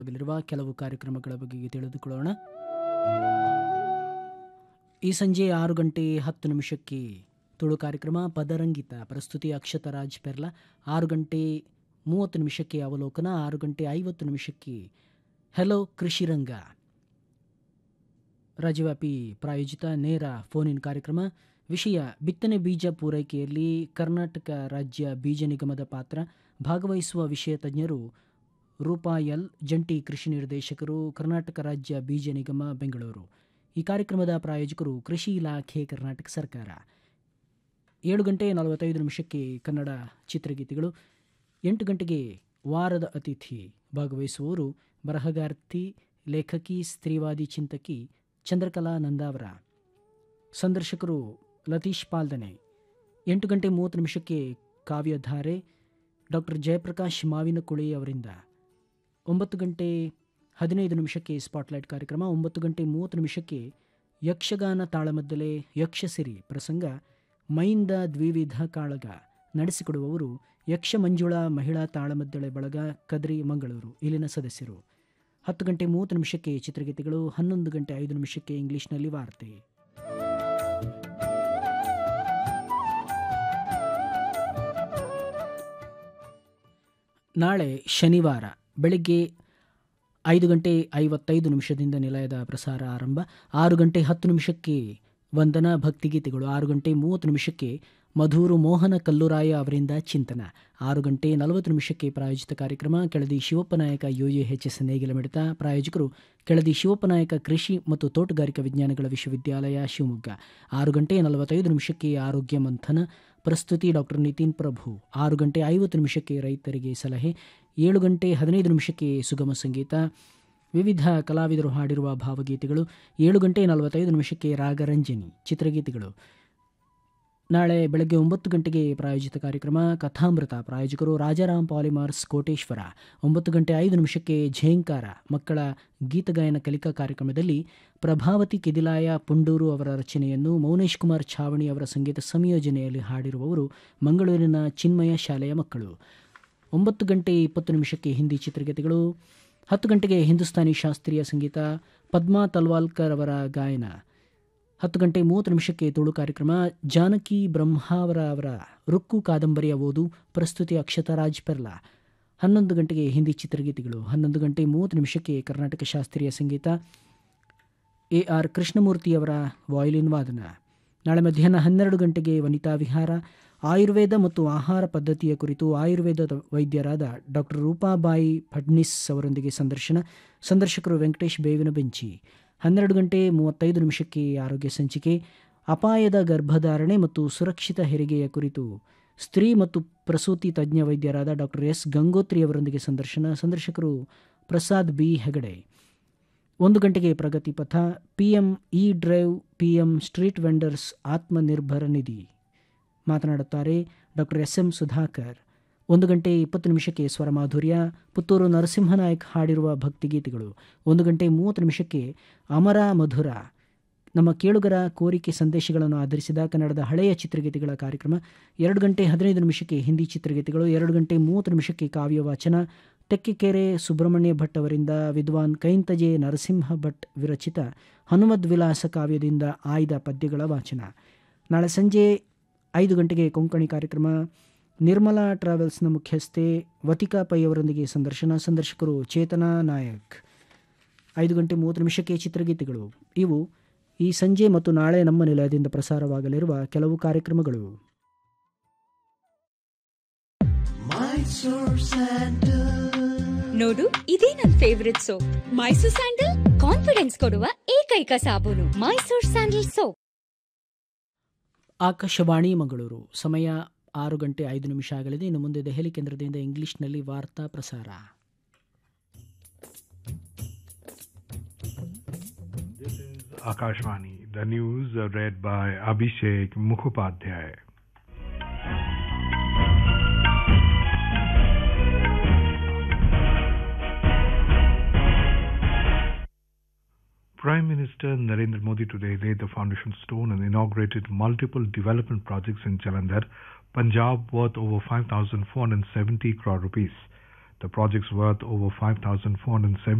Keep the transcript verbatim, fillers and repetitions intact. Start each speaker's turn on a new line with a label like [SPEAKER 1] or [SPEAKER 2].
[SPEAKER 1] ಆಗಲಿರುವ ಕೆಲವು ಕಾರ್ಯಕ್ರಮಗಳ ಬಗ್ಗೆ ತಿಳಿದುಕೊಳ್ಳೋಣ. ಈ ಸಂಜೆ ಆರು ಗಂಟೆ ಹತ್ತು ನಿಮಿಷಕ್ಕೆ ತುಳು ಕಾರ್ಯಕ್ರಮ ಪದರಂಗಿತ, ಪ್ರಸ್ತುತಿ ಅಕ್ಷತರಾಜ್ ಪೆರ್ಲ. ಆರು ಗಂಟೆ ಮೂವತ್ತು ನಿಮಿಷಕ್ಕೆ ಅವಲೋಕನ. ಆರು ಗಂಟೆ ಐವತ್ತು ನಿಮಿಷಕ್ಕೆ ಹೆಲೋ ಕೃಷಿರಂಗ, ರಾಜ್ಯವ್ಯಾಪಿ ಪ್ರಾಯೋಜಿತ ನೇರ ಫೋನ್ ಇನ್ ಕಾರ್ಯಕ್ರಮ. ವಿಷಯ ಬಿತ್ತನೆ ಬೀಜ ಪೂರೈಕೆಯಲ್ಲಿ ಕರ್ನಾಟಕ ರಾಜ್ಯ ಬೀಜ ನಿಗಮದ ಪಾತ್ರ. ಭಾಗವಹಿಸುವ ವಿಷಯ ತಜ್ಞರು ರೂಪಾ ಎಲ್, ಜಂಟಿ ಕೃಷಿ ನಿರ್ದೇಶಕರು, ಕರ್ನಾಟಕ ರಾಜ್ಯ ಬೀಜ ನಿಗಮ, ಬೆಂಗಳೂರು. ಈ ಕಾರ್ಯಕ್ರಮದ ಪ್ರಾಯೋಜಕರು ಕೃಷಿ ಇಲಾಖೆ, ಕರ್ನಾಟಕ ಸರ್ಕಾರ. ಏಳು ಗಂಟೆ ನಲವತ್ತೈದು ನಿಮಿಷಕ್ಕೆ ಕನ್ನಡ ಚಿತ್ರಗೀತೆಗಳು. ಎಂಟು ಗಂಟೆಗೆ ವಾರದ ಅತಿಥಿ. ಭಾಗವಹಿಸುವವರು ಬರಹಗಾರ್ತಿ, ಲೇಖಕಿ, ಸ್ತ್ರೀವಾದಿ ಚಿಂತಕಿ ಚಂದ್ರಕಲಾ ನಂದಾವರ. ಸಂದರ್ಶಕರು ಲತೀಶ್ ಪಾಲ್ದನೆ. ಎಂಟು ಗಂಟೆ ಮೂವತ್ತು ನಿಮಿಷಕ್ಕೆ ಕಾವ್ಯಧಾರೆ, ಡಾಕ್ಟರ್ ಜಯಪ್ರಕಾಶ್ ಮಾವಿನಕುಳಿ ಅವರಿಂದ. ಒಂಬತ್ತು ಗಂಟೆ ಹದಿನೈದು ನಿಮಿಷಕ್ಕೆ ಸ್ಪಾಟ್ಲೈಟ್ ಕಾರ್ಯಕ್ರಮ. ಒಂಬತ್ತು ಗಂಟೆ ಮೂವತ್ತು ನಿಮಿಷಕ್ಕೆ ಯಕ್ಷಗಾನ ತಾಳಮದ್ದಲೆ, ಯಕ್ಷಸಿರಿ ಪ್ರಸಂಗ ಮೈಂದ ದ್ವಿವಿಧ ಕಾಳಗ. ನಡೆಸಿಕೊಡುವವರು ಯಕ್ಷ ಮಂಜುಳಾ ಮಹಿಳಾ ತಾಳಮದ್ದಳೆ ಬಳಗ, ಕದ್ರಿ, ಮಂಗಳೂರು, ಇಲ್ಲಿನ ಸದಸ್ಯರು. ಹತ್ತು ಗಂಟೆ ಮೂವತ್ತು ನಿಮಿಷಕ್ಕೆ ಚಿತ್ರಗೀತೆಗಳು. ಹನ್ನೊಂದು ಗಂಟೆ ಐದು ನಿಮಿಷಕ್ಕೆ ಇಂಗ್ಲಿಷ್ನಲ್ಲಿ ವಾರ್ತೆ. ನಾಳೆ ಶನಿವಾರ ಬೆಳಗ್ಗೆ ಐದು ಗಂಟೆ ಐವತ್ತೈದು ನಿಮಿಷದಿಂದ ನಿಲಯದ ಪ್ರಸಾರ ಆರಂಭ. ಆರು ಗಂಟೆ ಹತ್ತು ನಿಮಿಷಕ್ಕೆ ವಂದನಾ ಭಕ್ತಿಗೀತೆಗಳು. ಆರು ಗಂಟೆ ಮೂವತ್ತು ನಿಮಿಷಕ್ಕೆ ಮಧೂರು ಮೋಹನ ಕಲ್ಲುರಾಯ ಅವರಿಂದ ಚಿಂತನ. ಆರು ಗಂಟೆ ನಲವತ್ತು ನಿಮಿಷಕ್ಕೆ ಪ್ರಾಯೋಜಿತ ಕಾರ್ಯಕ್ರಮ Keladi Shivappanayaka U A H S ನೇಗಿಲ ಮಿಡಿತ. ಪ್ರಾಯೋಜಕರು ಕೆಳದಿ ಶಿವಪ್ಪನಾಯಕ ಕೃಷಿ ಮತ್ತು ತೋಟಗಾರಿಕಾ ವಿಜ್ಞಾನಗಳ ವಿಶ್ವವಿದ್ಯಾಲಯ, ಶಿವಮೊಗ್ಗ. ಆರು ಗಂಟೆ ನಲವತ್ತೈದು ನಿಮಿಷಕ್ಕೆ ಆರೋಗ್ಯ ಮಂಥನ, ಪ್ರಸ್ತುತಿ ಡಾಕ್ಟರ್ ನಿತಿನ್ ಪ್ರಭು. ಆರು ಗಂಟೆ ಐವತ್ತು ನಿಮಿಷಕ್ಕೆ ರೈತರಿಗೆ ಸಲಹೆ. ಏಳು ಗಂಟೆ ಹದಿನೈದು ನಿಮಿಷಕ್ಕೆ ಸುಗಮ ಸಂಗೀತ, ವಿವಿಧ ಕಲಾವಿದರು ಹಾಡಿರುವ ಭಾವಗೀತೆಗಳು. ಏಳು ಗಂಟೆ ನಲವತ್ತೈದು ನಿಮಿಷಕ್ಕೆ ರಾಗರಂಜನಿ ಚಿತ್ರಗೀತೆಗಳು. ನಾಳೆ ಬೆಳಗ್ಗೆ ಒಂಬತ್ತು ಗಂಟೆಗೆ ಪ್ರಾಯೋಜಿತ ಕಾರ್ಯಕ್ರಮ ಕಥಾಮೃತ. ಪ್ರಾಯೋಜಕರು ರಾಜಾರಾಮ್ ಪಾಲಿಮಾರ್ಸ್, ಕೋಟೇಶ್ವರ. ಒಂಬತ್ತು ಗಂಟೆ ಐದು ನಿಮಿಷಕ್ಕೆ ಝೇಂಕಾರ ಮಕ್ಕಳ ಗೀತಗಾಯನ ಕಲಿಕಾ ಕಾರ್ಯಕ್ರಮದಲ್ಲಿ ಪ್ರಭಾವತಿ ಕೆದಿಲಾಯ ಪುಂಡೂರು ಅವರ ರಚನೆಯನ್ನು ಮೌನೇಶ್ ಕುಮಾರ್ ಛಾವಣಿ ಅವರ ಸಂಗೀತ ಸಂಯೋಜನೆಯಲ್ಲಿ ಹಾಡಿರುವವರು ಮಂಗಳೂರಿನ ಚಿನ್ಮಯ ಶಾಲೆಯ ಮಕ್ಕಳು. ಒಂಬತ್ತು ಗಂಟೆ ಇಪ್ಪತ್ತು ನಿಮಿಷಕ್ಕೆ ಹಿಂದಿ ಚಿತ್ರಗೀತೆಗಳು. ಹತ್ತು ಗಂಟೆಗೆ ಹಿಂದೂಸ್ತಾನಿ ಶಾಸ್ತ್ರೀಯ ಸಂಗೀತ, ಪದ್ಮಾ ತಲ್ವಾಲ್ಕರ್ ಅವರ ಗಾಯನ. ಹತ್ತು ಗಂಟೆ ಮೂವತ್ತು ನಿಮಿಷಕ್ಕೆ ತುಳು ಕಾರ್ಯಕ್ರಮ ಜಾನಕಿ ಬ್ರಹ್ಮಾವರ ಅವರ ರುಕ್ಕು ಕಾದಂಬರಿಯ ಓದು, ಪ್ರಸ್ತುತಿ ಅಕ್ಷತರಾಜ್ ಪೆರ್ಲಾ. ಹನ್ನೊಂದು ಗಂಟೆಗೆ ಹಿಂದಿ ಚಿತ್ರಗೀತೆಗಳು. ಹನ್ನೊಂದು ಗಂಟೆ ಮೂವತ್ತು ನಿಮಿಷಕ್ಕೆ ಕರ್ನಾಟಕ ಶಾಸ್ತ್ರೀಯ ಸಂಗೀತ, ಎ ಆರ್ ಕೃಷ್ಣಮೂರ್ತಿಯವರ ವಾಯೋಲಿನ್ ವಾದನ. ನಾಳೆ ಮಧ್ಯಾಹ್ನ ಹನ್ನೆರಡು ಗಂಟೆಗೆ ವನಿತಾ ವಿಹಾರ, ಆಯುರ್ವೇದ ಮತ್ತು ಆಹಾರ ಪದ್ಧತಿಯ ಕುರಿತು ಆಯುರ್ವೇದ ವೈದ್ಯರಾದ ಡಾಕ್ಟರ್ ರೂಪಾಬಾಯಿ ಫಡ್ನಿಸ್ ಅವರೊಂದಿಗೆ ಸಂದರ್ಶನ. ಸಂದರ್ಶಕರು ವೆಂಕಟೇಶ್ ಬೇವಿನ ಬೆಂಚಿ. ಹನ್ನೆರಡು ಗಂಟೆ ಮೂವತ್ತೈದು ನಿಮಿಷಕ್ಕೆ ಆರೋಗ್ಯ ಸಂಚಿಕೆ, ಅಪಾಯದ ಗರ್ಭಧಾರಣೆ ಮತ್ತು ಸುರಕ್ಷಿತ ಹೆರಿಗೆಯ ಕುರಿತು ಸ್ತ್ರೀ ಮತ್ತು ಪ್ರಸೂತಿ ತಜ್ಞ ವೈದ್ಯರಾದ ಡಾಕ್ಟರ್ ಎಸ್ ಗಂಗೋತ್ರಿ ಅವರೊಂದಿಗೆ ಸಂದರ್ಶನ. ಸಂದರ್ಶಕರು ಪ್ರಸಾದ್ ಬಿ ಹೆಗಡೆ. ಒಂದು ಗಂಟೆಗೆ ಪ್ರಗತಿ ಪಥ, PM E drive, PM street vendors Atmanirbhar ನಿಧಿ. ಮಾತನಾಡುತ್ತಾರೆ ಡಾಕ್ಟರ್ ಎಸ್ ಎಂ ಸುಧಾಕರ್. ಒಂದು ಗಂಟೆ ಇಪ್ಪತ್ತು ನಿಮಿಷಕ್ಕೆ ಸ್ವರಮಾಧುರ್ಯ, ಪುತ್ತೂರು ನರಸಿಂಹನಾಯಕ್ ಹಾಡಿರುವ ಭಕ್ತಿಗೀತೆಗಳು. ಒಂದು ಗಂಟೆ ಮೂವತ್ತು ನಿಮಿಷಕ್ಕೆ ಅಮರ ಮಧುರ, ನಮ್ಮ ಕೇಳುಗರ ಕೋರಿಕೆ ಸಂದೇಶಗಳನ್ನು ಆಧರಿಸಿದ ಕನ್ನಡದ ಹಳೆಯ ಚಿತ್ರಗೀತೆಗಳ ಕಾರ್ಯಕ್ರಮ. ಎರಡು ಗಂಟೆ ಹದಿನೈದು ನಿಮಿಷಕ್ಕೆ ಹಿಂದಿ ಚಿತ್ರಗೀತೆಗಳು. ಎರಡು ಗಂಟೆ ಮೂವತ್ತು ನಿಮಿಷಕ್ಕೆ ಕಾವ್ಯವಾಚನ, ತೆಕ್ಕೆಕೆರೆ ಸುಬ್ರಹ್ಮಣ್ಯ ಭಟ್ ಅವರಿಂದ ವಿದ್ವಾನ್ ಕೈಂತಜೆ ನರಸಿಂಹ ಭಟ್ ವಿರಚಿತ ಹನುಮದ್ ವಿಲಾಸ ಕಾವ್ಯದಿಂದ ಆಯ್ದ ಪದ್ಯಗಳ ವಾಚನ. ನಾಳೆ ಸಂಜೆ ಐದು ಗಂಟೆಗೆ ಕೊಂಕಣಿ ಕಾರ್ಯಕ್ರಮ, ನಿರ್ಮಲಾ ಟ್ರಾವೆಲ್ಸ್ನ ಮುಖ್ಯಸ್ಥೆ ವತಿಕಾ ಪೈ ಅವರೊಂದಿಗೆ ಸಂದರ್ಶನ. ಸಂದರ್ಶಕರು ಚೇತನಾ ನಾಯಕ್. ಐದು ಗಂಟೆ ಮೂವತ್ತು ನಿಮಿಷಕ್ಕೆ ಚಿತ್ರಗೀತೆಗಳು. ಇವು ಈ ಸಂಜೆ ಮತ್ತು ನಾಳೆ ನಮ್ಮ ನಿಲಯದಿಂದ ಪ್ರಸಾರವಾಗಲಿರುವ ಕೆಲವು ಕಾರ್ಯಕ್ರಮಗಳು.
[SPEAKER 2] ನೋಡು, ಇದೇ ನನ್ favourite soap, Mysore sandal. Confidence ಕೊಡುವ ಏಕೈಕ ಸಾಬೂನು ಮೈಸೂರ್ ಸ್ಯಾಂಡಲ್ ಸೋಪ್.
[SPEAKER 1] ಆಕಾಶವಾಣಿ ಮಂಗಳೂರು. ಸಮಯ ಆರು ಗಂಟೆ ಐದು ನಿಮಿಷ ಆಗಲಿದೆ. ಇನ್ನು ಮುಂದೆ ದೆಹಲಿ ಕೇಂದ್ರದಿಂದ ಇಂಗ್ಲಿಷ್ನಲ್ಲಿ ವಾರ್ತಾ ಪ್ರಸಾರ.
[SPEAKER 3] Akashvani. The news are read by Abhishek Mukhopadhyay. Prime Minister Narendra Modi today laid the foundation stone and inaugurated multiple development projects in Jalandhar, Punjab, worth over five thousand four hundred seventy crore rupees. The project's worth over five thousand four hundred seventy